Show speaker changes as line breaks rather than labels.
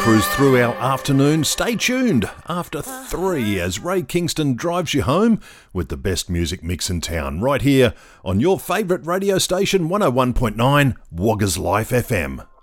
cruise through our afternoon. Stay tuned after 3 as Ray Kingston drives you home with the best music mix in town, right here on your favourite radio station, 101.9 Woggers Life FM.